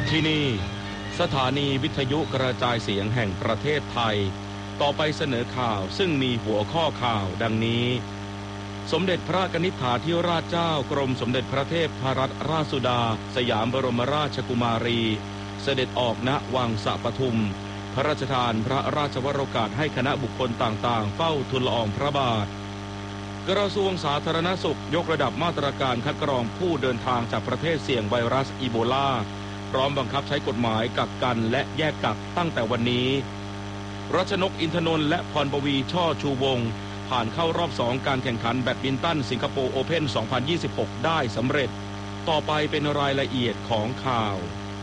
ที่นี่สถานีวิทยุกระจายเสียงแห่งประเทศไทยต่อไปเสนอข่าวซึ่งมีหัวข้อข่าวดังนี้สมเด็จพระกนิษฐาธิราชเจ้ากรมสมเด็จพระเทพรัตนราชสุดาสยามบรมราชกุมารีเสด็จออกณวังสะปทุมพระราชทานพระราชวโรกาสให้คณะบุคคลต่างๆเฝ้าทูลละอองพระบาทกระทรวงสาธารณสุขยกระดับมาตรการคัดกรองผู้เดินทางจากประเทศเสี่ยงไวรัสอีโบลาพร้อมบังคับใช้กฎหมายกักกันและแยกกักตั้งแต่วันนี้รัชนกอินทนนท์และพรปวีช่อชูวงศ์ผ่านเข้ารอบ2การแข่งขันแบดมินตันสิงคโปร์โอเพ่น 2026 ได้สำเร็จต่อไปเป็นรายละเอียดของข่าว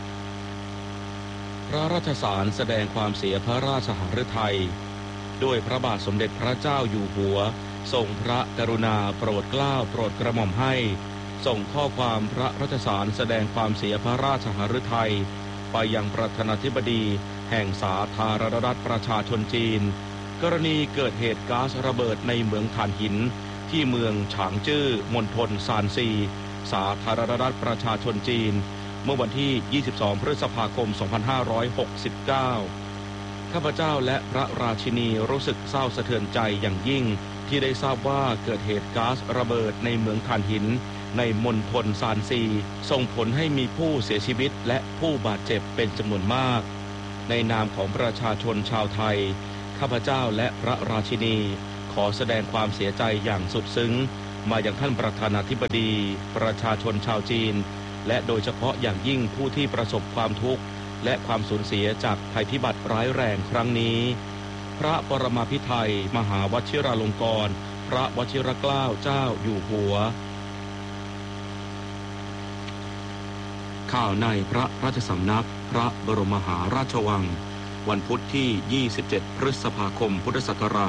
พระราชสารแสดงความเสียพระราชหฤทัยด้วยพระบาทสมเด็จพระเจ้าอยู่หัวทรงพระกรุณาโปรดเกล้าโปรดกระหม่อมให้ส่งข้อความพระราชสารแสดงความเสียพระราชหฤทัยไปยังประธานาธิบดีแห่งสาธารณรัฐประชาชนจีนกรณีเกิดเหตุก๊าซระเบิดในเหมืองถ่านหินที่เมืองฉางจื้อมณฑลซานซีสาธารณรัฐประชาชนจีนเมื่อวันที่ 22 พฤษภาคม 2569 ข้าพเจ้าและพระราชินีรู้สึกเศร้าสะเทือนใจอย่างยิ่งที่ได้ทราบว่าเกิดเหตุก๊าซระเบิดในเหมืองถ่านหินในมณฑลซานซีส่งผลให้มีผู้เสียชีวิตและผู้บาดเจ็บเป็นจำนวนมากในนามของประชาชนชาวไทยข้าพเจ้าและพระราชินีขอแสดงความเสียใจอย่างสุดซึ้งมายังท่านประธานาธิบดีประชาชนชาวจีนและโดยเฉพาะอย่างยิ่งผู้ที่ประสบความทุกข์และความสูญเสียจากภัยพิบัติร้ายแรงครั้งนี้พระปรมาภิไธยมหาวชิราลงกรณ์พระวชิรเกล้าเจ้าอยู่หัวข่าวในพระราชสำนักพระบรมมหาราชวังวันพุธที่ 27 พฤษภาคม พุทธศักราช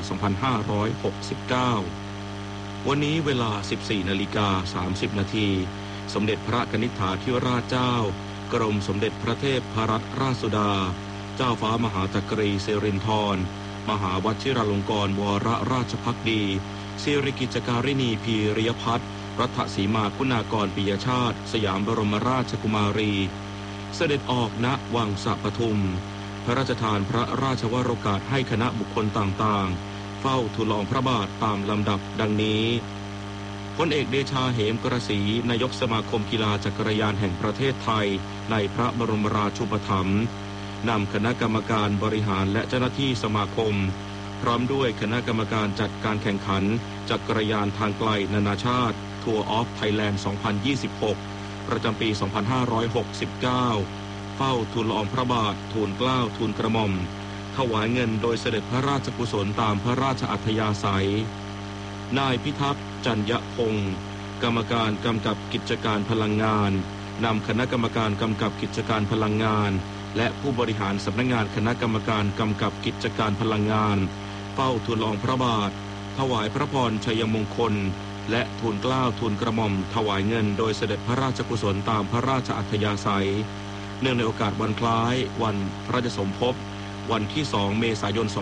2569 วันนี้เวลา 14:30 น.สมเด็จพระกนิษฐาธิราชเจ้ากรมสมเด็จพระเทพรัตนราชสุดาเจ้าฟ้ามหาจักรีสิรินธรมหาวชิราลงกรณ์วรราชภักดีสิริกิจการิณีพีริยพัฒน์รัฐสีมาคุณากรปิยชาติสยามบรมราชกุมารีเสด็จออกณวังสะปทุมพระราชทานพระราชวโรกาสให้คณะบุคคลต่างๆเฝ้าทูลละอองพระบาทตามลำดับดังนี้พลเอกเดชาเหมกระศรีนายกสมาคมกีฬาจักรยานแห่งประเทศไทยในพระบรมราชูปถัมภ์นำคณะกรรมการบริหารและเจ้าหน้าที่สมาคมพร้อมด้วยคณะกรรมการจัดการแข่งขันจักรยานทางไกลนานาชาติทัวร์ออฟไทยแลนด์ 2026 ประจำปี 2569 เฝ้าทูลละอองพระบาททูลเกล้าทูลกระหม่อมถวายเงินโดยเสด็จพระราชกุศลตามพระราชอัธยาศัยนายพิทักษ์จันยพงศ์กรรมการกำกับกิจการพลังงานนำคณะกรรมการกำกับกิจการพลังงานและผู้บริหารสำนักงานคณะกรรมการกำกับกิจการพลังงานเฝ้าทูลละอองพระบาทถวายพระพรชัยมงคลและทูลเกล้าทูลกระหม่อมถวายเงินโดยเสด็จพระราชกุศลตามพระราชอัธยาศัยเนื่องในโอกาสวันคล้ายวันพระราชสมภพวันที่ 2 เมษายน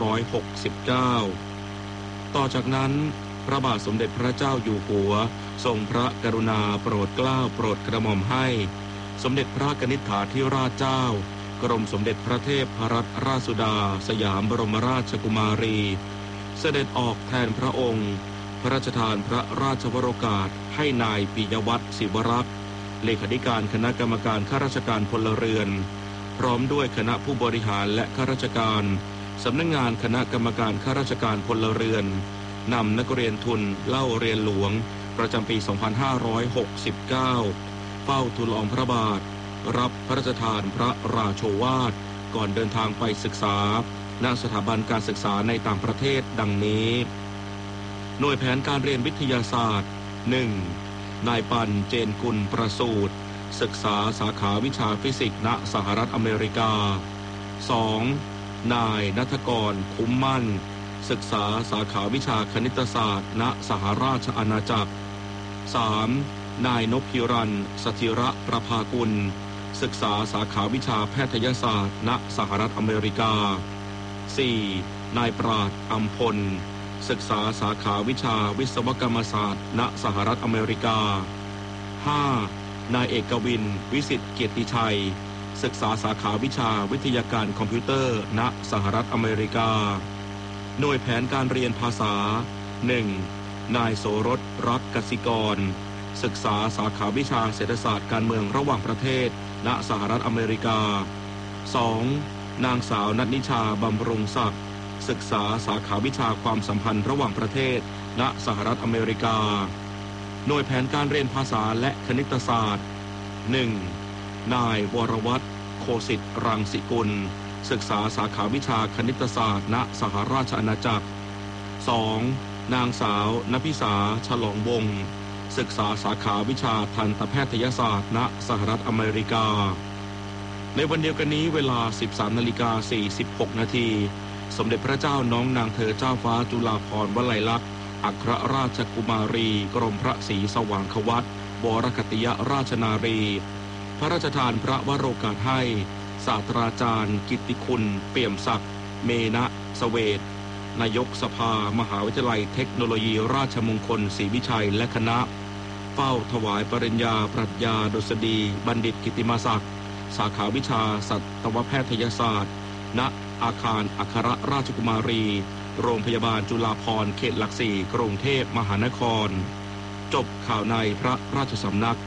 2569 ต่อจากนั้นพระบาทสมเด็จพระเจ้าอยู่หัวทรงพระกรุณาโปรดเกล้าโปรดกระหม่อมให้สมเด็จพระกนิษฐาธิราชเจ้ากรมสมเด็จพระเทพรัตนราชสุดาสยามบรมราชกุมารีเสด็จออกแทนพระองค์พระราชทานพระราชวโรกาสให้นายปิยวัฒน์ศิวรักษ์เลขาธิการคณะกรรมการข้าราชการพลเรือนพร้อมด้วยคณะผู้บริหารและข้าราชการสำนักงานคณะกรรมการข้าราชการพลเรือนนำนักเรียนทุนเล่าเรียนหลวงประจำปี 2569 เฝ้าทูลละอองพระบาทรับพระราชทานพระราโชวาทก่อนเดินทางไปศึกษาณสถาบันการศึกษาในต่างประเทศดังนี้หน่วยแผนการเรียนวิทยาศาสตร์ 1. นายปันเจนกุลประสูติศึกษาสาขาวิชาฟิสิกส์ณสหรัฐอเมริกา 2. นายณัฐกรคุ้มมั่นศึกษาสาขาวิชาคณิตศาสตร์ณสหราชอาณาจักร 3. นายนพพิรันสถิระประภากุลศึกษาสาขาวิชาแพทยศาสตร์ณสหรัฐอเมริกา 4. นายปราดอัมพลศึกษาสาขาวิชาวิศวกรรมศาสตร์ณสหรัฐอเมริกา 5. นายเอกวินวิสิทธิ์เกียรติชัยศึกษาสาขาวิชาวิทยาการคอมพิวเตอร์ณสหรัฐอเมริกาหน่วยแผนการเรียนภาษา 1. นายโสรสรักกสิกรศึกษาสาขาวิชาเศรษฐศาสตร์การเมืองระหว่างประเทศณสหรัฐอเมริกา 2. นางสาวณัฐนิชาบำรุงศักดิ์ศึกษาสาขาวิชาความสัมพันธ์ระหว่างประเทศณสหรัฐอเมริกาหน่วยแผนการเรียนภาษาและคณิตศาสตร์ 1. นายวรวัฒน์โคสิทธิ์รังสิกุลศึกษาสาขาวิชาคณิตศาสตร์ณสหราชอาณาจักร 2. นางสาวนภิสาฉลองวงศ์ศึกษาสาขาวิชาทันตแพทยศาสตร์ณสหรัฐอเมริกาในวันเดียวกันนี้เวลา 13:46 นาทีสมเด็จพระเจ้าน้องนางเธอเจ้าฟ้าจุฬาภรณ์วลัยลักษณ์อัครราชกุมารีกรมพระศรีสว่างควัตรวรคติยราชนารีพระราชทานพระวโรกาสให้ศาสตราจารย์กิตติคุณเปี่ยมศักดิ์เมนะเสเวตนายกสภามหาวิทยาลัยเทคโนโลยีราชมงคลศรีวิชัยและคณะเฝ้าถวายปริญญาปรัชญาดุษฎีบัณฑิตกิตติมศักดิ์สาขาวิชาสัตวแพทยศาสตร์ณอาคารอัครราชกุมารีโรงพยาบาลจุฬาภรณ์เขตหลักสี่กรุงเทพมหานครจบข่าวในพระราชสำนัก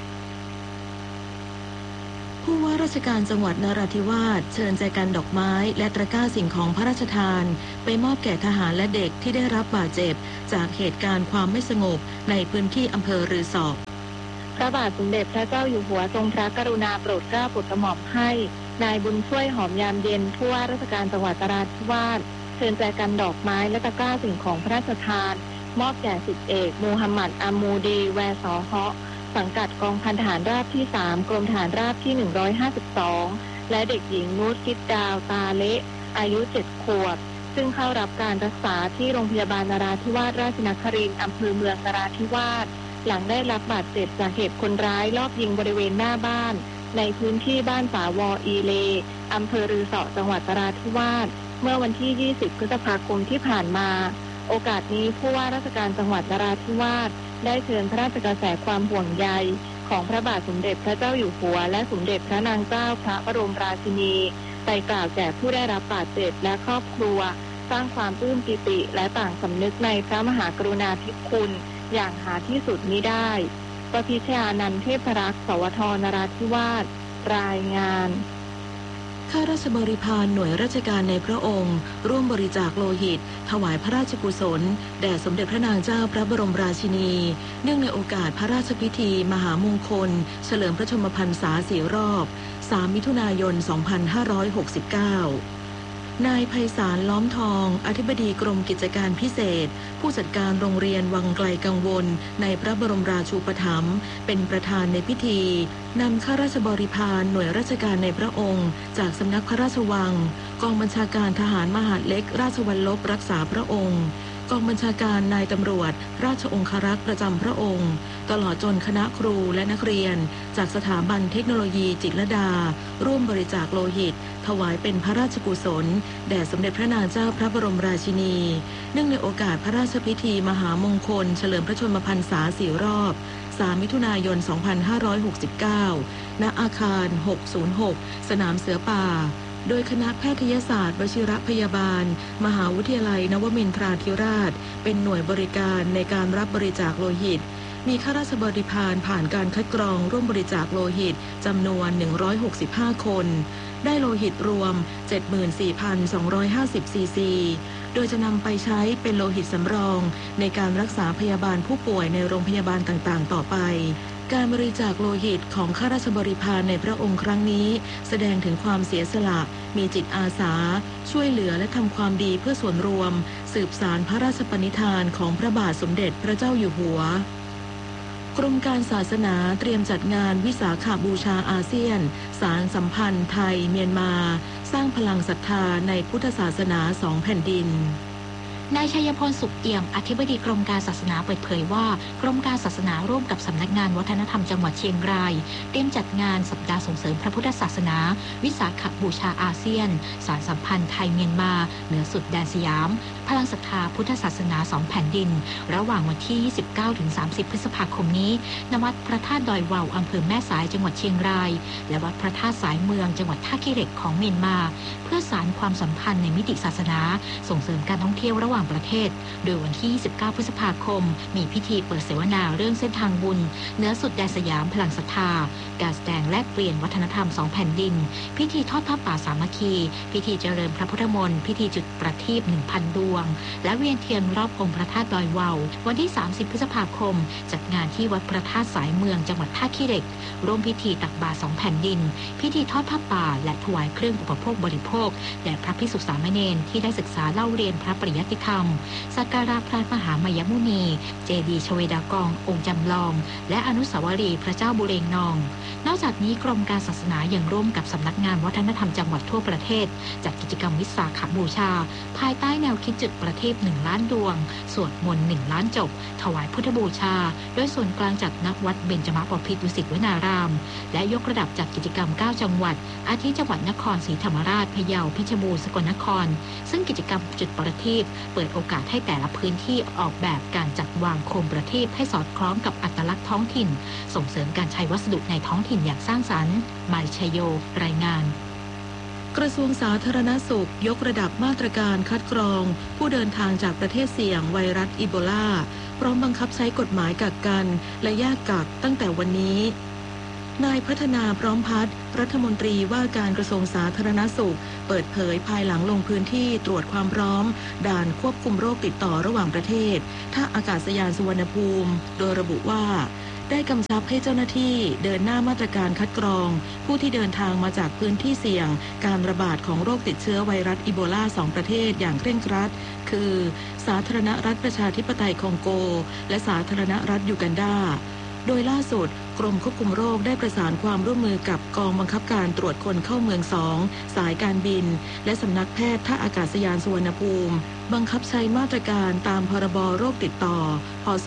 ผู้ว่าราชการจังหวัดนราธิวาสเชิญแจกันดอกไม้และตะกร้าสิ่งของพระราชทานไปมอบแก่ทหารและเด็กที่ได้รับบาดเจ็บจากเหตุการณ์ความไม่สงบในพื้นที่อำเภอรือสอพระบาทสมเด็จพระเจ้าอยู่หัวทรงพระกรุณาโปรดเกล้าโปรดกระหม่อมให้นายบุญช่วยหอมยามเย็นผู้ว่าราชการจังหวัดนราธิวาสเชิญแจกันดอกไม้และตะกร้าสิ่งของพระราชทานมอบแก่สิบเอกมูฮัมหมัดอามูดีแวซอฮะสังกัดกองพันทหารราบที่ 3 กรมทหารราบที่ 152และเด็กหญิงนูรคิดดาวตาเละอายุ 7 ขวบซึ่งเข้ารับการรักษาที่โรงพยาบาลนราธิวาสราชนครินทร์อำเภอเมืองนราธิวาสหลังได้รับบาดเจ็บจากเหตุคนร้ายลอบยิงบริเวณหน้าบ้านในพื้นที่บ้านสาวอีเลอำเภอรือสอจังหวัดนราธิวาสเมื่อวันที่ 20 พฤษภาคมที่ผ่านมาโอกาสนี้ผู้ว่าราชการจังหวัดนราธิวาสได้เชิญพระราชกระแสความห่วงใยของพระบาทสมเด็จพระเจ้าอยู่หัวและสมเด็จพระนางเจ้าพระบรมราชินีไปกล่าวแก่ผู้ได้รับบาดเจ็บและครอบครัวสร้างความปลื้มปิติและต่างสำนึกในพระมหากรุณาธิคุณอย่างหาที่สุดมิได้ประพิชญานันท์เทพรักษ์สวทนราธิวาสรายงานข้าราชบริพารหน่วยราชการในพระองค์ร่วมบริจาคโลหิตถวายพระราชกุศลแด่สมเด็จพระนางเจ้าพระบรมราชินีเนื่องในโอกาสพระราชพิธีมหามงคลเฉลิมพระชนมพรรษา4 รอบ 3 มิถุนายน 2569นายไพศาลล้อมทองอธิบดีกรมกิจการพิเศษผู้จัดการโรงเรียนวังไกลกังวลในพระบรมราชูปถัมภ์เป็นประธานในพิธีนำข้าราชบริพารหน่วยราชการในพระองค์จากสำนักพระราชวังกองบัญชาการทหารมหาดเล็กราชวัลลบรักษาพระองค์กองบัญชาการนายตำรวจราชองครักษ์ประจำพระองค์ตลอดจนคณะครูและนักเรียนจากสถาบันเทคโนโลยีจิตรลดาร่วมบริจาคโลหิตถวายเป็นพระราชกุศลแด่สมเด็จพระนางเจ้าพระบรมราชินีเนื่องในโอกาสพระราชพิธีมหามงคลเฉลิมพระชนมพรรษา4 รอบ 3 มิถุนายน 2569 ณ อาคาร 606 สนามเสือป่าโดยคณะแพทยศาสตร์วชิรพยาบาลมหาวิทยาลัยนวมินทราธิราชเป็นหน่วยบริการในการรับบริจาคโลหิตมีข้าราชบริพารผ่านการคัดกรองร่วมบริจาคโลหิตจำนวน165 คนได้โลหิตรวม 74,250 ซีซีโดยจะนำไปใช้เป็นโลหิตสำรองในการรักษาพยาบาลผู้ป่วยในโรงพยาบาลต่างๆต่อไปการบริจาคโลหิตของข้าราชบริพารในพระองค์ครั้งนี้แสดงถึงความเสียสละมีจิตอาสาช่วยเหลือและทำความดีเพื่อส่วนรวมสืบสานพระราชปณิธานของพระบาทสมเด็จพระเจ้าอยู่หัวกรมการศาสนาเตรียมจัดงานวิสาขบูชาอาเซียนสารสัมพันธ์ไทยเมียนมาสร้างพลังศรัทธาในพุทธศาสนา2 แผ่นดินนายชัยพลสุขเอี่ยมอธิบดีกรมการศาสนาเปิดเผยว่ากรมการศาสนาร่วมกับสำนักงานวัฒนธรรมจังหวัดเชียงรายเตรียมจัดงานสัปดาห์ส่งเสริมพระพุทธศาสนาวิสาขบูชาอาเซียนสารสัมพันธ์ไทยเมียนมาเหนือสุดแดนสยามพลังศรัทธาพุทธศาสนา2แผ่นดินระหว่างวันที่ 29-30 พฤษภาคมนี้ณวัดพระธาตุดอยวาวอำเภอแม่สายจังหวัดเชียงรายและวัดพระธาตุสายเมืองจังหวัดท่าขี้เหล็กของเมียนมาเพื่อสานความสัมพันธ์ในมิติศาสนาส่งเสริมการท่องเที่ยวระหว่างประเทศโดยวันที่ 29 พฤษภาคมมีพิธีเปิดเสวนาเรื่องเส้นทางบุญเหนือสุดแดนสยามพลังศรัทธาการแสดงแลกเปลี่ยนวัฒนธรรม2แผ่นดินพิธีทอดผ้าป่าสามัคคีพิธีเจริญพระพุทธมนต์พิธีจุดประทีป 1,000 ดวงและเวียนเทียนรอบองค์พระธาตุดอยวาววันที่ 30 พฤษภาคมจัดงานที่วัดพระธาตุสายเมืองจังหวัดท่าขี้เหล็กร่วมพิธีตักบาตร2แผ่นดินพิธีทอดผ้าป่าและถวายเครื่องอุปโภคบริโภคแด่พระภิกษุสามเณรที่ได้ศึกษาเล่าเรียนพระปริยัติธรรมสักการะพระมหามายมุนีเจดีย์ชเวดากององค์จำลองและอนุสาวรีย์พระเจ้าบุเรงนองนอกจากนี้กรมการศาสนายังร่วมกับสำนักงานวัฒนธรรมจังหวัดทั่วประเทศจัดกิจกรรมวิสาขบูชาภายใต้แนวคิดจุดประทีป1 ล้านดวงสวดมนต์1 ล้านจบถวายพุทธบูชาโดยส่วนกลางจัดณวัดเบญจมบพิตรดุสิตวนารามและยกระดับจัดกิจกรรม9จังหวัดอาทิจังหวัดนครศรีธรรมราชพะเยาเพชรบูรณ์สกลนครซึ่งกิจกรรมจุดประทีปเปิดโอกาสให้แต่ละพื้นที่ออกแบบการจัดวางโคมประทีปให้สอดคล้องกับอัตลักษณ์ท้องถิ่นส่งเสริมการใช้วัสดุในท้องถิ่นอย่างสร้างสรรค์มาริชัยโยรายงานกระทรวงสาธารณสุขยกระดับมาตรการคัดกรองผู้เดินทางจากประเทศเสี่ยงไวรัสอีโบลาพร้อมบังคับใช้กฎหมายกักกันและแยกกักตั้งแต่วันนี้นายพัฒนาพร้อมพัฒน์รัฐมนตรีว่าการกระทรวงสาธารณสุขเปิดเผยภายหลังลงพื้นที่ตรวจความพร้อมด่านควบคุมโรคติดต่อระหว่างประเทศท่าอากาศยานสุวรรณภูมิโดยระบุว่าได้กำชับให้เจ้าหน้าที่เดินหน้ามาตรการคัดกรองผู้ที่เดินทางมาจากพื้นที่เสี่ยงการระบาดของโรคติดเชื้อไวรัสอีโบลา2ประเทศอย่างเคร่งครัดคือสาธารณรัฐประชาธิปไตยคองโกและสาธารณรัฐยูกันดาโดยล่าสุดกรมควบคุมโรคได้ประสานความร่วมมือกับกองบังคับการตรวจคนเข้าเมือง2สายการบินและสำนักแพทย์ท่าอากาศยานสุวรรณภูมิบังคับใช้มาตรการตามพรบโรคติดต่อพ.ศ.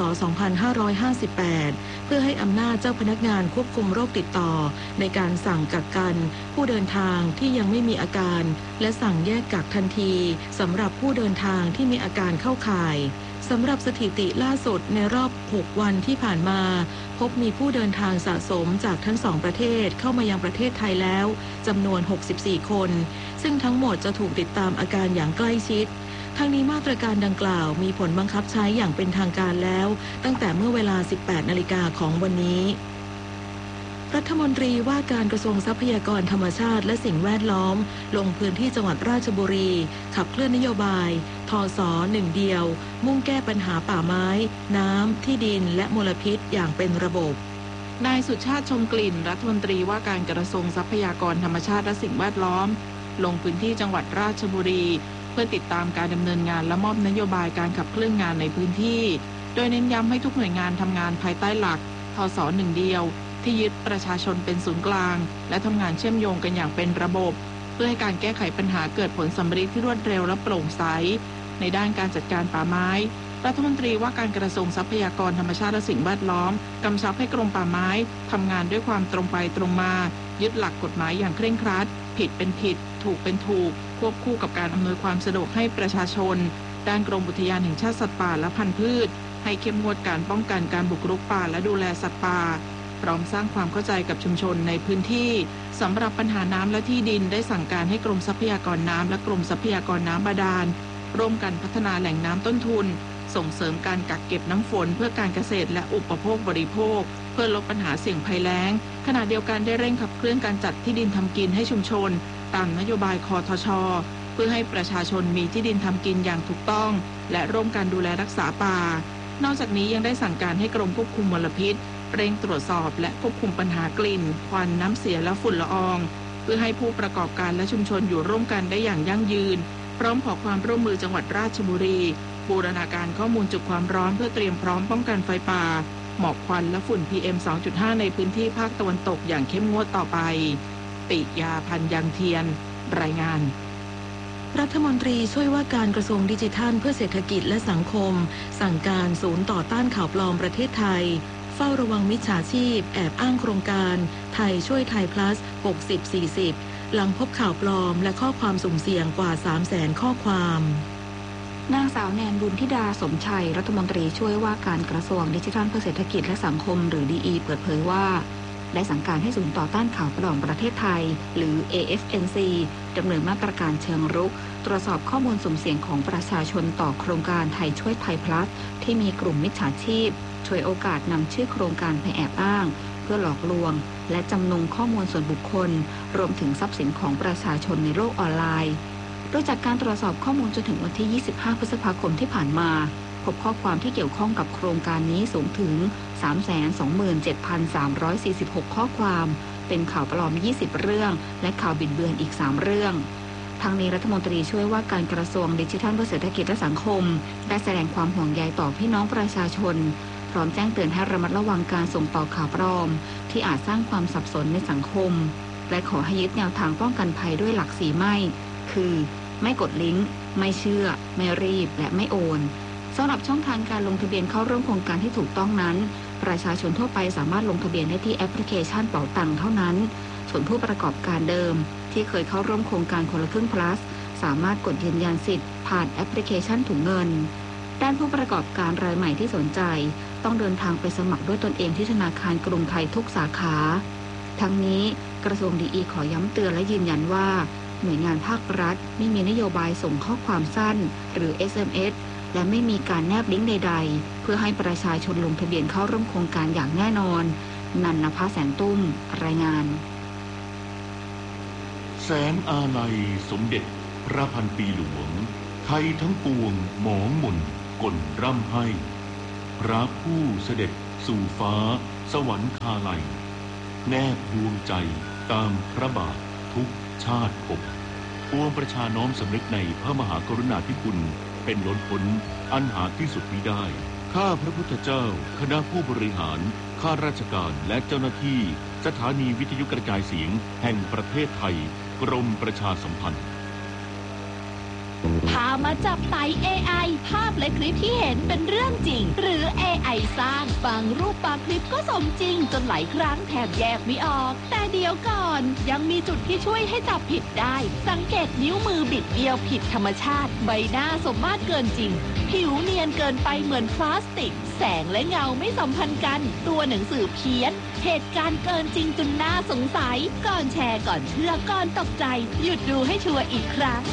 2558เพื่อให้อำนาจเจ้าพนักงานควบคุมโรคติดต่อในการสั่งกักกันผู้เดินทางที่ยังไม่มีอาการและสั่งแยกกักทันทีสำหรับผู้เดินทางที่มีอาการเข้าข่ายสำหรับสถิติล่าสุดในรอบ6วันที่ผ่านมาพบมีผู้เดินทางสะสมจากทั้ง2ประเทศเข้ามายังประเทศไทยแล้วจำนวน64คนซึ่งทั้งหมดจะถูกติดตามอาการอย่างใกล้ชิดทั้งนี้มาตรการดังกล่าวมีผลบังคับใช้อย่างเป็นทางการแล้วตั้งแต่เมื่อเวลา 18 นาฬิกาของวันนี้รัฐมนตรีว่าการกระทรวงทรัพยากรธรรมชาติและสิ่งแวดล้อมลงพื้นที่จังหวัดราชบุรีขับเคลื่อนนโยบายทส1เดียวมุ่งแก้ปัญหาป่าไม้น้ำที่ดินและมลพิษอย่างเป็นระบบนายสุชาติชมกลิ่นรัฐมนตรีว่าการกระทรวงทรัพยากรธรรมชาติและสิ่งแวดล้อมลงพื้นที่จังหวัดราชบุรีเพื่อติดตามการดำเนินงานและมอบนโยบายการขับเคลื่อนงานในพื้นที่โดยเน้นย้ำให้ทุกหน่วยงานทำงานภายใต้หลักทส1เดียวที่ยึดประชาชนเป็นศูนย์กลางและทำงานเชื่อมโยงกันอย่างเป็นระบบเพื่อให้การแก้ไขปัญหาเกิดผลสำเร็จที่รวดเร็วและโปร่งใสในด้านการจัดการป่าไม้รัฐมนตรีว่าการกระทรวงทรัพยากรธรรมชาติและสิ่งแวดล้อมกำชับให้กรมป่าไม้ทำงานด้วยความตรงไปตรงมายึดหลักกฎหมายอย่างเคร่งครัดผิดเป็นผิดถูกเป็นถูกควบคู่กับการอำนวยความสะดวกให้ประชาชนด้านกรมอุทยานแห่งชาติสัตว์ป่าและพันธุ์พืชให้เข้มงวดการป้องกันการบุกรุกป่าและดูแลสัตว์ป่าพร้อมสร้างความเข้าใจกับชุมชนในพื้นที่สำหรับปัญหาน้ำและที่ดินได้สั่งการให้กรมทรัพยากรน้ำและกรมทรัพยากรน้ำบาดาลร่วมกันพัฒนาแหล่งน้ำต้นทุนส่งเสริมการกักเก็บน้ำฝนเพื่อการเกษตรและอุปโภคบริโภคเพื่อลดปัญหาเสี่ยงภัยแล้งขณะเดียวกันได้เร่งขับเคลื่อนการจัดที่ดินทำกินให้ชุมชนตามนโยบายคทช.เพื่อให้ประชาชนมีที่ดินทำกินอย่างถูกต้องและร่วมกันดูแลรักษาป่านอกจากนี้ยังได้สั่งการให้กรมควบคุมมลพิษเร่งตรวจสอบและควบคุมปัญหากลิ่นควันน้ำเสียและฝุ่นละอองเพื่อให้ผู้ประกอบการและชุมชนอยู่ร่วมกันได้อย่างยั่งยืนพร้อมขอความร่วมมือจังหวัดราชบุรีบูรณาการข้อมูลจุดความร้อนเพื่อเตรียมพร้อมป้องกันไฟป่าหมอกควันและฝุ่น PM 2.5 ในพื้นที่ภาคตะวันตกอย่างเข้มงวดต่อไปปิยาพันธ์ยังเทียนรายงานรัฐมนตรีช่วยว่าการกระทรวงดิจิทัลเพื่อเศรษฐกิจและสังคมสั่งการศูนย์ต่อต้านข่าวปลอมประเทศไทยเฝ้าระวังมิจฉาชีพแอบอ้างโครงการไทยช่วยไทย plus 60-40 หลังพบข่าวปลอมและข้อความสุ่มเสี่ยงกว่า 300,000 ข้อความนางสาวแนนบุญธิดาสมชัยรัฐมนตรีช่วยว่าการกระทรวงดิจิทัลเพื่อเศรษฐกิจและสังคมหรือ DE เปิดเผยว่าได้สั่งการให้ศูนย์ต่อต้านข่าวปลอมประเทศไทยหรือ AFNC ดำเนินมาตรการเชิงรุกตรวจสอบข้อมูลสุ่มเสี่ยงของประชาชนต่อโครงการไทยช่วยไทย plus ที่มีกลุ่มมิจฉาชีพฉวยโอกาสนำชื่อโครงการไปแอบอ้างเพื่อหลอกลวงและจำนงข้อมูลส่วนบุคคลรวมถึงทรัพย์สินของประชาชนในโลกออนไลน์โดยจากการตรวจสอบข้อมูลจนถึงวันที่ 25 พฤษภาคมที่ผ่านมาพบข้อความที่เกี่ยวข้องกับโครงการนี้สูงถึง 327,346 ข้อความเป็นข่าวปลอม 20 เรื่องและข่าวบิดเบือนอีก 3 เรื่องทางนี้รัฐมนตรีช่วยว่าการกระทรวงดิจิทัลเพื่อเศรษฐกิจและสังคมได้แสดงความห่วงใยต่อพี่น้องประชาชนพร้อมแจ้งเตือนให้ระมัดระวังการส่งต่อข่าวปลอมที่อาจสร้างความสับสนในสังคมและขอให้ยึดแนวทางป้องกันภัยด้วยหลัก4ไม่คือไม่กดลิงก์ไม่เชื่อไม่รีบและไม่โอนสำหรับช่องทางการลงทะเบียนเข้าร่วมโครงการที่ถูกต้องนั้นประชาชนทั่วไปสามารถลงทะเบียนได้ที่แอปพลิเคชันเป๋าตังค์เท่านั้นส่วนผู้ประกอบการเดิมที่เคยเข้าร่วมโครงการคนละครึ่ง plus สามารถกดยืนยันสิทธิ์ผ่านแอปพลิเคชันถุงเงินด้านผู้ประกอบการรายใหม่ที่สนใจต้องเดินทางไปสมัครด้วยตนเองที่ธนาคารกรุงไทยทุกสาขาทั้งนี้กระทรวงดีขอย้ำเตือนและยืนยันว่าหน่วยงานภาครัฐไม่มีนโยบายส่งข้อความสั้นหรือ SMS และไม่มีการแนบลิงก์ใดๆเพื่อให้ประชาชนลงทะเบียนเข้าร่วมโครงการอย่างแน่นอนนันนภาแสนตุ้มรายงานแสนอาลัยสมเด็จพระพันปีหลวงไทยทั้งปวงหมองหม่นก่นร่ำให้พระผู้เสด็จสู่ฟ้าสวรรคาลัยแนบดวงใจตามพระบาททุกชาติภพปวงประชาน้อมสำนึกในพระมหากรุณาธิคุณเป็นล้นพ้นอันหาที่สุดมิได้ข้าพระพุทธเจ้าคณะผู้บริหารข้าราชการและเจ้าหน้าที่สถานีวิทยุกระจายเสียงแห่งประเทศไทยกรมประชาสัมพันธ์พามาจับไต่ AI ภาพและคลิปที่เห็นเป็นเรื่องจริงหรือ AI สร้างบางรูปบางคลิปก็สมจริงจนหลายครั้งแทบแยกไม่ออกแต่เดี๋ยวก่อนยังมีจุดที่ช่วยให้จับผิดได้สังเกตนิ้วมือบิดเบี้ยวผิดธรรมชาติใบหน้าสมมาตรเกินจริงผิวเนียนเกินไปเหมือนพลาสติกแสงและเงาไม่สัมพันธ์กันตัวหนังสือเพี้ยนเหตุการณ์เกินจริงจนน่าสงสัยก่อนแชร์ก่อนเชื่อก่อนตกใจหยุดดูให้ชัวร์อีกครั้ง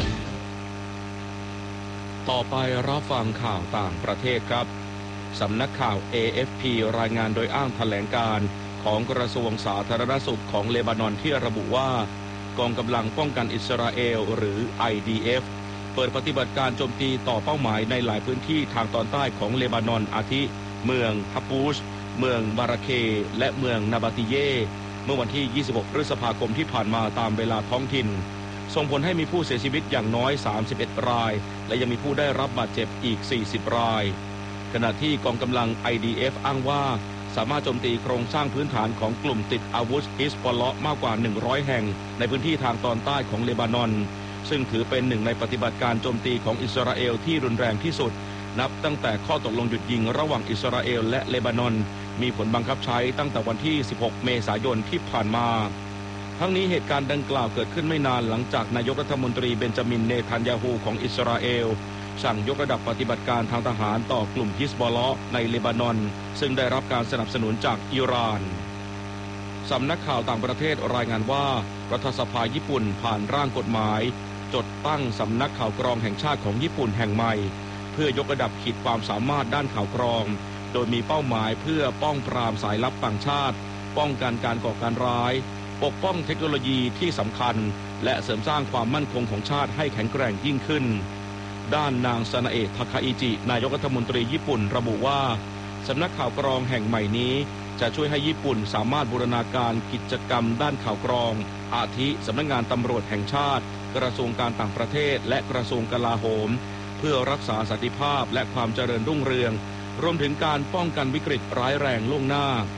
ต่อไปรับฟังข่าวต่างประเทศครับสำนักข่าว AFP รายงานโดยอ้างแถลงการของกระทรวงสาธารณสุขของเลบานอนที่ระบุว่ากองกำลังป้องกันอิสราเอลหรือ IDF เปิดปฏิบัติการโจมตีต่อเป้าหมายในหลายพื้นที่ทางตอนใต้ของเลบานอนอาทิเมืองฮับบูชเมืองบาราเคและเมืองนาบาติเยเมื่อวันที่ 26 พฤษภาคมที่ผ่านมาตามเวลาท้องถิ่นส่งผลให้มีผู้เสียชีวิตอย่างน้อย31รายและยังมีผู้ได้รับบาดเจ็บอีก40รายขณะที่กองกำลัง IDF อ้างว่าสามารถโจมตีโครงสร้างพื้นฐานของกลุ่มติดอาวุธฮิซบอลเลาะห์มากกว่า100แห่งในพื้นที่ทางตอนใต้ของเลบานอนซึ่งถือเป็นหนึ่งในปฏิบัติการโจมตีของอิสราเอลที่รุนแรงที่สุดนับตั้งแต่ข้อตกลงหยุดยิงระหว่างอิสราเอลและเลบานอนมีผลบังคับใช้ตั้งแต่วันที่16เมษายนที่ผ่านมาทั้งนี้เหตุการณ์ดังกล่าวเกิดขึ้นไม่นานหลังจากนายกรัฐมนตรีเบนจามินเนทันยาฮูของอิสราเอลสั่งยกระดับปฏิบัติการทางทหารต่อกลุ่มฮิซบอลเลาะห์ในเลบานอนซึ่งได้รับการสนับสนุนจากอิหร่านสำนักข่าวต่างประเทศรายงานว่ารัฐสภาญี่ปุ่นผ่านร่างกฎหมายจดตั้งสำนักข่าวกรองแห่งชาติของญี่ปุ่นแห่งใหม่เพื่อยกระดับขีดความสามารถด้านข่าวกรองโดยมีเป้าหมายเพื่อป้องปรามสายลับต่างชาติป้องกันการก่อการร้ายปกป้องเทคโนโลยีที่สำคัญและเสริมสร้างความมั่นคงของชาติให้แข็งแกร่งยิ่งขึ้นด้านนางซานาเอะทาคาอิจินายกรัฐมนตรีญี่ปุ่นระบุว่าสำนักข่าวกรองแห่งใหม่นี้จะช่วยให้ญี่ปุ่นสามารถบูรณาการกิจกรรมด้านข่าวกรองอาทิสำนักงานตำรวจแห่งชาติกระทรวงการต่างประเทศและกระทรวงกลาโหมเพื่อรักษาสันติภาพและความเจริญรุ่งเรืองรวมถึงการป้องกันวิกฤตร้ายแรงล่วงหน้า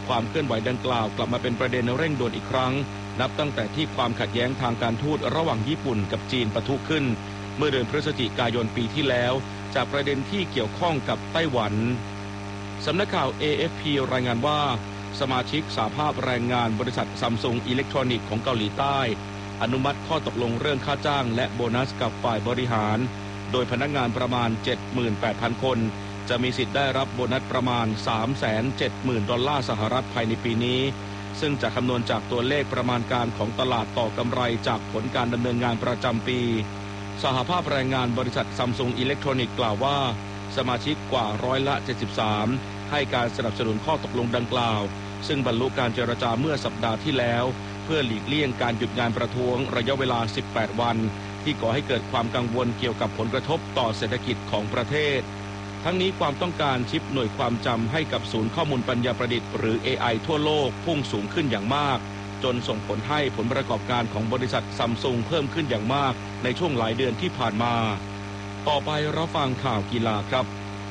ความเคลื่อนไหวดังกล่าวกลับมาเป็นประเด็นเร่งด่วนอีกครั้งนับตั้งแต่ที่ความขัดแย้งทางการทูตระหว่างญี่ปุ่นกับจีนปะทุขึ้นเมื่อเดือนพฤศจิกายนปีที่แล้วจากประเด็นที่เกี่ยวข้องกับไต้หวันสำนักข่าว AFP รายงานว่าสมาชิกสหภาพแรงงานบริษัทซัมซุงอิเล็กทรอนิกส์ของเกาหลีใต้อนุมัติข้อตกลงเรื่องค่าจ้างและโบนัสกับฝ่ายบริหารโดยพนักงานประมาณ 78,000 คนจะมีสิทธิ์ได้รับโบนัสประมาณ 370,000 ดอลลาร์สหรัฐภายในปีนี้ซึ่งจะคำนวณจากตัวเลขประมาณการของตลาดต่อกำไรจากผลการดำเนินงานประจำปีสหภาพแรงงานบริษัทซัมซุงอิเล็กทรอนิกส์กล่าวว่าสมาชิกกว่า73%ให้การสนับสนุนข้อตกลงดังกล่าวซึ่งบรรลุการเจรจาเมื่อสัปดาห์ที่แล้วเพื่อหลีกเลี่ยงการหยุดงานประท้วงระยะเวลา 18 วันที่ก่อให้เกิดความกังวลเกี่ยวกับผลกระทบต่อเศรษฐกิจของประเทศทั้งนี้ความต้องการชิปหน่วยความจำให้กับศูนย์ข้อมูลปัญญาประดิษฐ์หรือ AI ทั่วโลกพุ่งสูงขึ้นอย่างมากจนส่งผลให้ผลประกอบการของบริษัทซัมซุงเพิ่มขึ้นอย่างมากในช่วงหลายเดือนที่ผ่านมาต่อไปรับฟังข่าวกีฬาครับ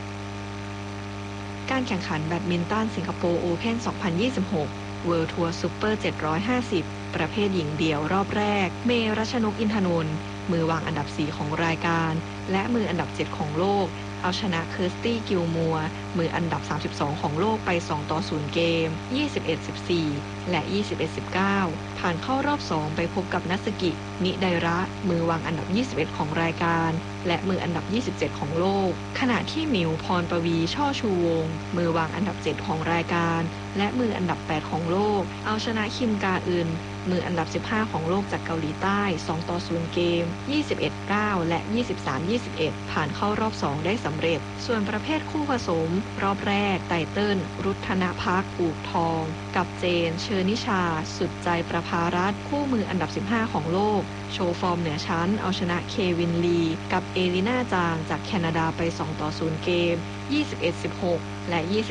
การแข่งขันแบดมินตันสิงคโปร์โอเพ่น 2026 World Tour Super 750 ประเภทหญิงเดี่ยวรอบแรกเมรัชนกอินทนนท์มือวางอันดับ 4 ของรายการและมืออันดับ 7 ของโลกเอาชนะเคิร์สตี้กิลมัวมืออันดับ 32 ของโลกไป 2-0 เกม 21-14 และ 21-19 ผ่านเข้ารอบ 2 ไปพบกับนัสกินิไดระมือวางอันดับ 21 ของรายการและมืออันดับ 27 ของโลกขณะที่หมิวพรปวีช่อชูวงศ์มือวางอันดับ 7 ของรายการและมืออันดับ 8 ของโลกเอาชนะคิมกาอึนมืออันดับ 15 ของโลกจากเกาหลีใต้ 2-0 เกม 21-9 และ 23-21 ผ่านเข้ารอบ 2 ได้สำเร็จส่วนประเภทคู่ผสมรอบแรกไตเติ้ลรุทธนภักดิ์อู่ทองกับเจนเชอนิชาสุดใจประภารัตน์คู่มืออันดับ 15 ของโลกโชว์ฟอร์มเหนือชั้นเอาชนะเควินลีกับเอลิน่าจางจากแคนาดาไป 2-0 เกม 21-16 และ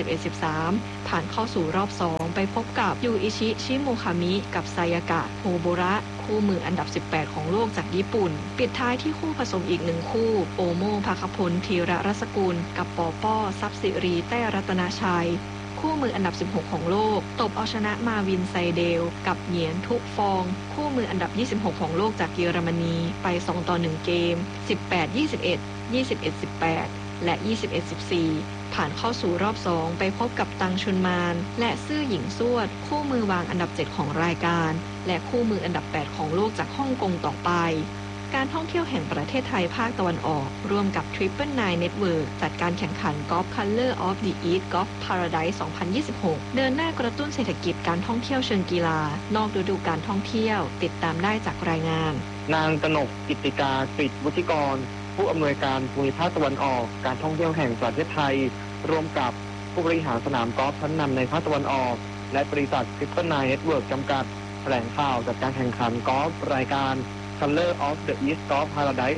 21-13 ผ่านเข้าสู่รอบ 2 ไปพบกับยูอิชิชิโมคามิกับไซยากะโฮโบระคู่มืออันดับ 18 ของโลกจากญี่ปุ่นปิดท้ายที่คู่ผสมอีก1คู่โอโมภคพลธีระรัศกุลกับปอป้อทรัพย์สิริแต้รัตนชัยคู่มืออันดับ 16 ของโลกตบเอาชนะมาวินไซเดลกับเหยียนทุกฟองคู่มืออันดับ 26 ของโลกจากเยอรมนีไป 2-1 เกม 18-21 21-18 และ 21-14 ผ่านเข้าสู่รอบ 2 ไปพบกับตังชุนมานและซื่อหญิงซวดคู่มือวางอันดับ 7 ของรายการและคู่มืออันดับ 8 ของโลกจากฮ่องกงต่อไปการท่องเที่ยวแห่งประเทศไทยภาคตะวันออกร่วมกับ Triple Nine Network จัดการแข่งขัน Golf Color of the East Golf Paradise 2026 เดินหน้ากระตุ้นเศรษฐกิจการท่องเที่ยวเชิงกีฬานอกฤดูกาลท่องเที่ยวติดตามได้จากรายงานนางกนกกิตติกา กฤษวุฒิกรผู้อำนวยการภูมิภาคตะวันออกการท่องเที่ยวแห่งประเทศไทยร่วมกับผู้บริหารสนามกอล์ฟชั้นนำในภาคตะวันออกและบริษัท Triple Nine Network จำกัดแถลงข่าวจัดการแข่งขันกอล์ฟรายการ Color of the East Golf Paradise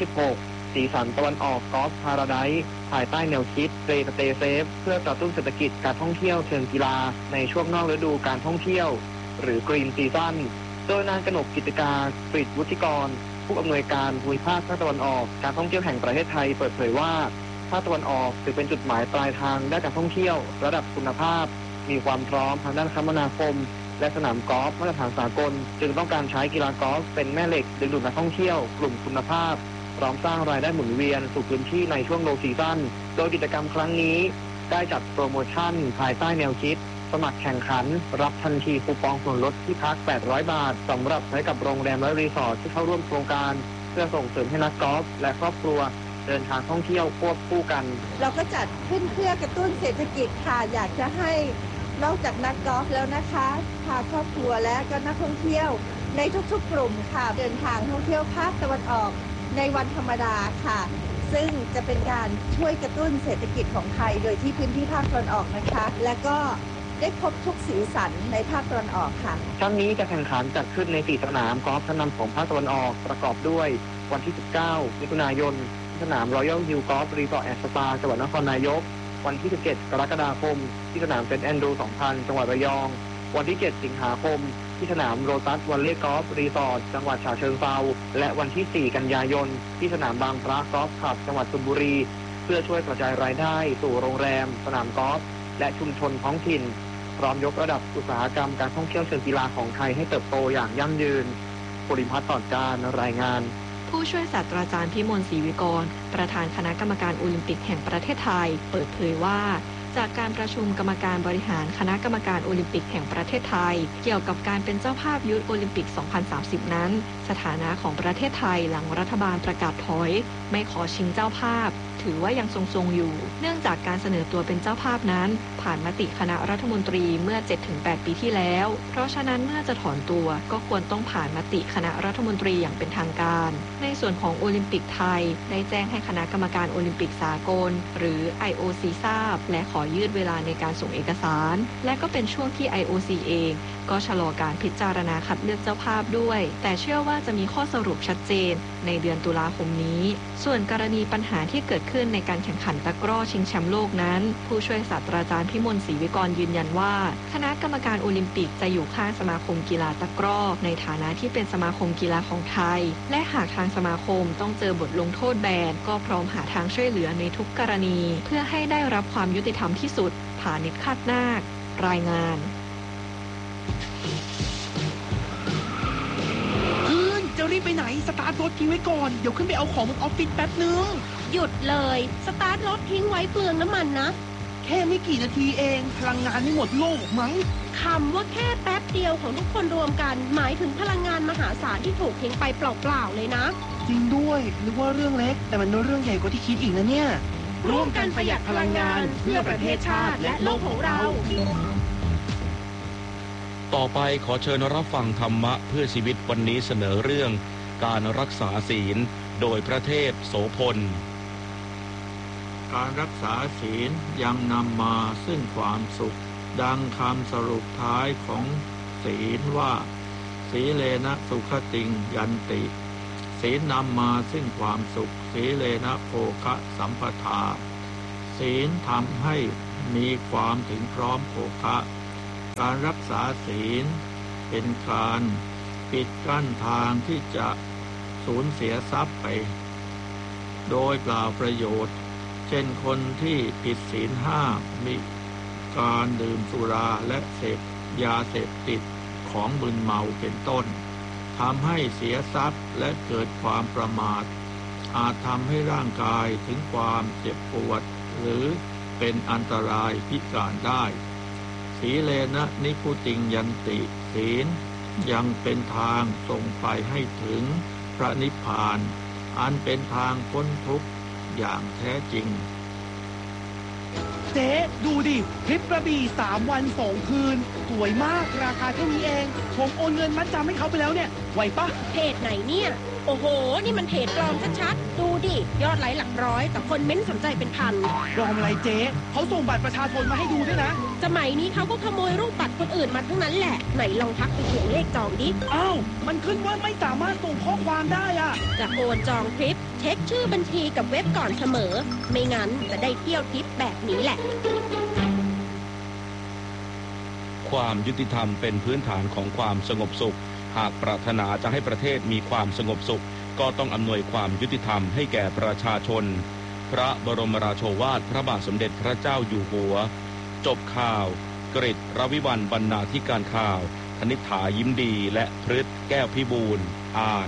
2026 สีสันตะวันออกกอล์ฟ Paradise ภายใต้แนวคิด Play Stay Safe เพื่อกระตุ้นเศรษฐกิจการท่องเที่ยวเชิงกีฬาในช่วงนอกฤดูการท่องเที่ยวหรือ Green Season โดยนางกนกกิตติกากฤษวุฒิกรผู้อำนวยการภูมิภาคภาคตะวันออกการท่องเที่ยวแห่งประเทศไทยเปิดเผยว่าภาคตะวันออกถือเป็นจุดหมายปลายทางด้านการท่องเที่ยวระดับคุณภาพมีความพร้อมทางด้านคมนาคมและสนามกอล์ฟมาตรฐานสากลจึงต้องการใช้กีฬากอล์ฟเป็นแม่เหล็กดึงดูดนักท่องเที่ยวกลุ่มคุณภาพพร้อมสร้างรายได้หมุนเวียนสู่พื้นที่ในช่วงโลซีซั่นโดยกิจกรรมครั้งนี้ได้จัดโปรโมชั่นภายใต้แนวคิดสมัครแข่งขันรับทันทีคูปองส่วนลดที่พัก800 บาทสำหรับใช้กับโรงแรมและรีสอร์ทที่เข้าร่วมโครงการเพื่อส่งเสริมให้นักกอล์ฟและครอบครัวเดินทางท่องเที่ยวควบคู่กันเราก็จัดขึ้นเพื่อกระตุ้นเศรษฐกิจค่ะอยากจะให้นอกจากนักกอล์ฟแล้วนะคะพาครอบครัวและก็นักท่องเที่ยวในทุกๆกลุ่มค่ะเดินทางท่องเที่ยวภาคตะวันออกในวันธรรมดาค่ะซึ่งจะเป็นการช่วยกระตุ้นเศรษฐกิจของไทยโดยที่พื้นที่ภาคตะวันออกนะคะและก็ได้พบทุกสีสันในภาคตะวันออกค่ะครั้งนี้จะแข่งขันจัดขึ้นใน4สนามกอล์ฟชั้นนำของภาคตะวันออกประกอบด้วยวันที่19 มิถุนายนสนาม Royal Hill Golf Resort and Spa จังหวัดนครนายกวันที่17 กรกฎาคมที่สนามเซนต์แอนดรูว์ 2000 จังหวัดระยองวันที่7 สิงหาคมที่สนามโรตัสวันเล่กอล์ฟรีสอร์ทจังหวัดฉะเชิงเทราและวันที่4 กันยายนที่สนามบางพระกอล์ฟคลับจังหวัดชลบุรีเพื่อช่วยกระจายรายได้สู่โรงแรมสนามกอล์ฟและชุมชนท้องถิ่นพร้อมยกระดับอุตสาหกรรมการท่องเที่ยวเชิงกีฬาของไทยให้เติบโตอย่างยั่งยืนภูริพัฒน์ ต่อการรายงานผู้ช่วยศาสตราจารย์พิมลศรีวิกรประธานคณะกรรมการโอลิมปิกแห่งประเทศไทยเปิดเผยว่าจากการประชุมกรรมการบริหารคณะกรรมการโอลิมปิกแห่งประเทศไทยเกี่ยวกับการเป็นเจ้าภาพยุทธโอลิมปิก 2030 นั้นสถานะของประเทศไทยหลังรัฐบาลประกาศถอยไม่ขอชิงเจ้าภาพถือว่ายังทรงๆอยู่เนื่องจากการเสนอตัวเป็นเจ้าภาพนั้นผ่านมติคณะรัฐมนตรีเมื่อ 7-8 ปีที่แล้วเพราะฉะนั้นเมื่อจะถอนตัวก็ควรต้องผ่านมติคณะรัฐมนตรีอย่างเป็นทางการในส่วนของโอลิมปิกไทยได้แจ้งให้คณะกรรมการโอลิมปิกสากลหรือ IOC ทราบและขอยืดเวลาในการส่งเอกสารและก็เป็นช่วงที่ IOC เองก็ชะลอการพิจารณาคัดเลือกเจ้าภาพด้วยแต่เชื่อว่าจะมีข้อสรุปชัดเจนในเดือนตุลาคมนี้ส่วนกรณีปัญหาที่เกิดขึ้นในการแข่งขันตะกร้อชิงแชมป์โลกนั้นผู้ช่วยศาสตราจารย์พิมลศรีวิกรยืนยันว่าคณะกรรมการโอลิมปิกจะอยู่ข้างสมาคมกีฬาตะกร้อในฐานะที่เป็นสมาคมกีฬาของไทยและหากทางสมาคมต้องเจอบทลงโทษแบนก็พร้อมหาทางช่วยเหลือในทุกกรณีเพื่อให้ได้รับความยุติธรรมที่สุดผานิช คาดนาครายงานจะรีบไปไหนสตาร์ทรถทิ้งไว้ก่อนเดี๋ยวขึ้นไปเอาของบนออฟฟิศแป๊บนึงหยุดเลยสตาร์ทรถทิ้งไว้เปลืองน้ำมันนะแค่ไม่กี่นาทีเองพลังงานไม่หมดโลกมั้งคำว่าแค่แป๊บเดียวของทุกคนรวมกันหมายถึงพลังงานมหาศาลที่ถูกทิ้งไปเปล่าๆเลยนะจริงด้วยนึกว่าเรื่องเล็กแต่มันเป็นเรื่องใหญ่กว่าที่คิดอีกนะเนี่ยร่วมกันประหยัดพลังงานเพื่อประเทศชาติและโลกของเราต่อไปขอเชิญรับฟังธรรมะเพื่อชีวิตวันนี้เสนอเรื่องการรักษาศีลโดยพระเทพโสพลการรักษาศีลยังนำมาซึ่งความสุขดังคำสรุปท้ายของศีลว่าสีเลนะสุขติงยันติศีลนำมาซึ่งความสุขสีเลนะโภคะสัมปทาศีลทำให้มีความถึงพร้อมโภคะการรักษาศีลเป็นการปิดกั้นทางที่จะสูญเสียทรัพย์ไปโดยเปล่าประโยชน์เช่นคนที่ผิดศีลห้ามีการดื่มสุราและเสพยาเสพติดของมึนเมาเป็นต้นทำให้เสียทรัพย์และเกิดความประมาทอาจทำให้ร่างกายถึงความเจ็บปวดหรือเป็นอันตรายพิการได้สีเลนะนิพุติงยันติศีลยังเป็นทางส่งไปให้ถึงพระนิพพานอันเป็นทางพ้นทุกข์อย่างแท้จริงเจ๊ดูดิทริปกระบี่3 วัน 2 คืนสวยมากราคาแค่นี้เองผมโอนเงินมัดจำให้เขาไปแล้วเนี่ยไหวปะเพจไหนเนี่ยโอ้โหนี่มันเพจปลอมชัดๆดูดิยอดไลค์หลักร้อยแต่คนเม้นสนใจเป็นพันปลอมอะไรเจ๊เขาส่งบัตรประชาชนมาให้ดูด้วยนะสมัยนี้เขาก็ขโมยรูปบัตรคนอื่นมาทั้งนั้นแหละไหนลองทักไปเขียนเลขจองดิอ้าวมันขึ้นว่าไม่สามารถส่งข้อความได้อะจะโอนจองทริปเช็คชื่อบัญชีกับเว็บก่อนเสมอไม่งั้นจะได้เที่ยวทริปแบบนี้แหละความยุติธรรมเป็นพื้นฐานของความสงบสุขหากปรารถนาจะให้ประเทศมีความสงบสุขก็ต้องอำนวยความยุติธรรมให้แก่ประชาชนพระบรมราโชวาทพระบาทสมเด็จพระเจ้าอยู่หัวจบข่าวกฤษฐ์ รวิวรรณ บรรณาธิการข่าวคณิษฐายิ้มดีและพฤทธิ์ แก้วพิบูลย์อ่าน